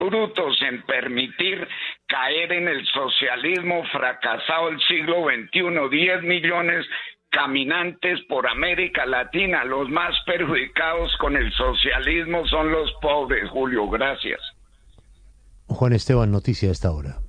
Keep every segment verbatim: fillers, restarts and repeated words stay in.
brutos en permitir caer en el socialismo fracasado del siglo veintiuno, diez millones caminantes por América Latina. Los más perjudicados con el socialismo son los pobres, Julio. Gracias. Juan Esteban, noticia a esta hora.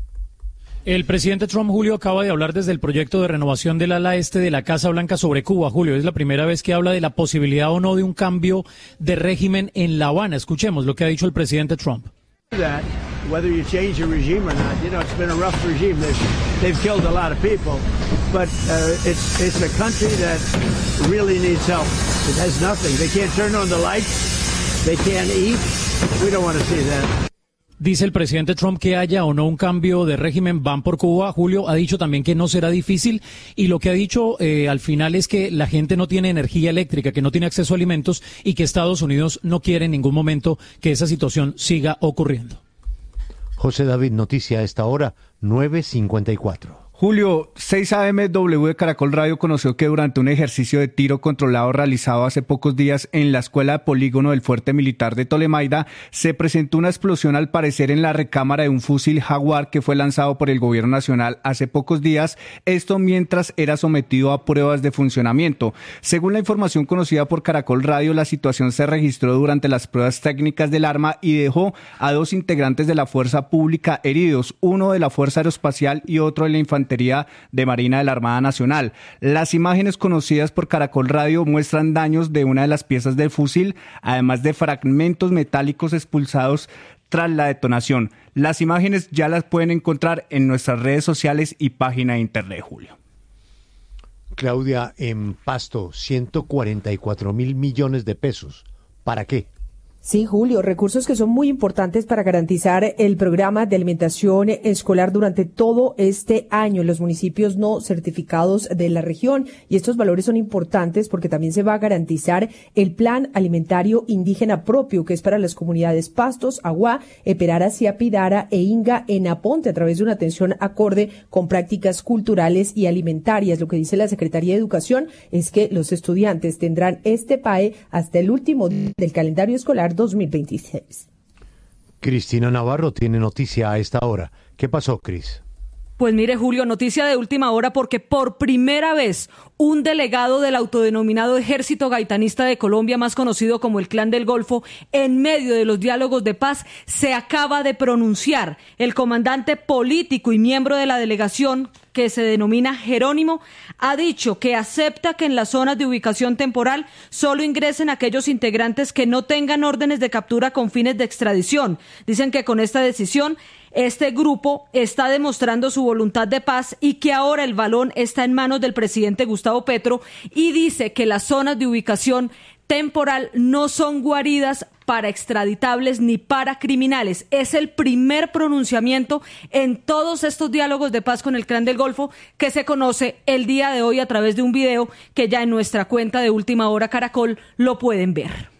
El presidente Trump, Julio, acaba de hablar desde el proyecto de renovación del ala este de la Casa Blanca sobre Cuba. Julio, es la primera vez que habla de la posibilidad o no de un cambio de régimen en La Habana. Escuchemos lo que ha dicho el presidente Trump. That whether you change the regime or not, you know, it's been a rough regime. They've, they've killed a lot of people, but uh, it's it's a country that really needs help. It has nothing. They can't turn on the lights. They can't eat. We don't want to see that. Dice el presidente Trump que haya o no un cambio de régimen, van por Cuba. Julio ha dicho también que no será difícil, y lo que ha dicho eh, al final es que la gente no tiene energía eléctrica, que no tiene acceso a alimentos y que Estados Unidos no quiere en ningún momento que esa situación siga ocurriendo. José David, noticia a esta hora, nueve cincuenta y cuatro. Julio, seis A M W de Caracol Radio conoció que durante un ejercicio de tiro controlado realizado hace pocos días en la escuela de polígono del fuerte militar de Tolemaida, se presentó una explosión al parecer en la recámara de un fusil Jaguar que fue lanzado por el gobierno nacional hace pocos días, esto mientras era sometido a pruebas de funcionamiento. Según la información conocida por Caracol Radio, la situación se registró durante las pruebas técnicas del arma y dejó a dos integrantes de la fuerza pública heridos, uno de la Fuerza Aeroespacial y otro de la Infantería de Marina de la Armada Nacional. Las imágenes conocidas por Caracol Radio muestran daños de una de las piezas del fusil, además de fragmentos metálicos expulsados tras la detonación. Las imágenes ya las pueden encontrar en nuestras redes sociales y página de internet, Julio. Claudia, en Pasto, ciento cuarenta y cuatro mil millones de pesos. ¿Para qué? Sí, Julio, recursos que son muy importantes para garantizar el programa de alimentación escolar durante todo este año en los municipios no certificados de la región. Y estos valores son importantes porque también se va a garantizar el plan alimentario indígena propio, que es para las comunidades Pastos, Aguá, Eperara, Siapidara e Inga en Aponte, a través de una atención acorde con prácticas culturales y alimentarias. Lo que dice la Secretaría de Educación es que los estudiantes tendrán este P A E hasta el último día del calendario escolar dos mil veintiséis. Cristina Navarro tiene noticia a esta hora. ¿Qué pasó, Cris? Pues mire, Julio, noticia de última hora porque por primera vez un delegado del autodenominado Ejército Gaitanista de Colombia, más conocido como el Clan del Golfo, en medio de los diálogos de paz, se acaba de pronunciar. El comandante político y miembro de la delegación, que se denomina Jerónimo, ha dicho que acepta que en las zonas de ubicación temporal solo ingresen aquellos integrantes que no tengan órdenes de captura con fines de extradición. Dicen que con esta decisión este grupo está demostrando su voluntad de paz y que ahora el balón está en manos del presidente Gustavo Petro, y dice que las zonas de ubicación temporal no son guaridas para extraditables ni para criminales. Es el primer pronunciamiento en todos estos diálogos de paz con el Clan del Golfo que se conoce el día de hoy a través de un video que ya en nuestra cuenta de Última Hora Caracol lo pueden ver.